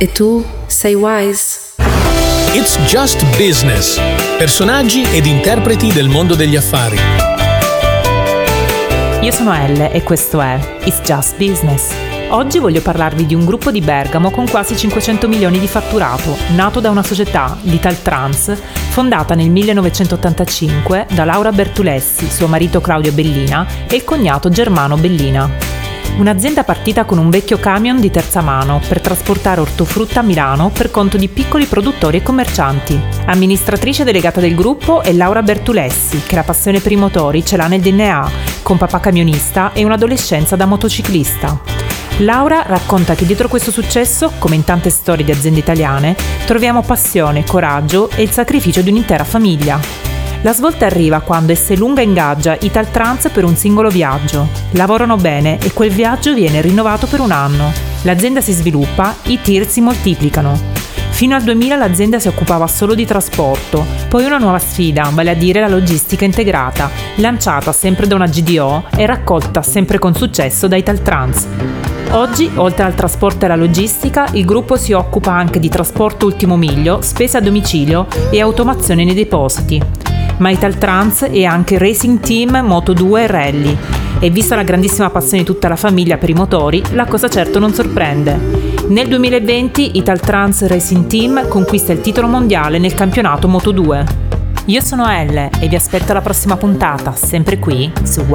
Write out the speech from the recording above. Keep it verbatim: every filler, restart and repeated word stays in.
E tu sei wise? It's Just Business. Personaggi ed interpreti del mondo degli affari. Io sono Elle e questo è It's Just Business. Oggi voglio parlarvi di un gruppo di Bergamo con quasi cinquecento milioni di fatturato, nato da una società, l'Italtrans, fondata nel millenovecentottantacinque da Laura Bertulessi, suo marito Claudio Bellina e il cognato Germano Bellina. Un'azienda partita con un vecchio camion di terza mano per trasportare ortofrutta a Milano per conto di piccoli produttori e commercianti. Amministratrice delegata del gruppo è Laura Bertulessi, che la passione per i motori ce l'ha nel D N A, con papà camionista e un'adolescenza da motociclista. Laura racconta che dietro questo successo, come in tante storie di aziende italiane, troviamo passione, coraggio e il sacrificio di un'intera famiglia. La svolta arriva quando Esselunga ingaggia Italtrans per un singolo viaggio. Lavorano bene e quel viaggio viene rinnovato per un anno. L'azienda si sviluppa, i tir si moltiplicano. Fino al duemila l'azienda si occupava solo di trasporto, poi una nuova sfida, vale a dire la logistica integrata, lanciata sempre da una G D O e raccolta sempre con successo da Italtrans. Oggi, oltre al trasporto e alla logistica, il gruppo si occupa anche di trasporto ultimo miglio, spese a domicilio e automazione nei depositi. Ma Italtrans è anche Racing Team, Moto due e Rally. E vista la grandissima passione di tutta la famiglia per i motori, la cosa certo non sorprende. Nel duemilaventi Italtrans Racing Team conquista il titolo mondiale nel campionato Moto due. Io sono Elle e vi aspetto alla prossima puntata, sempre qui su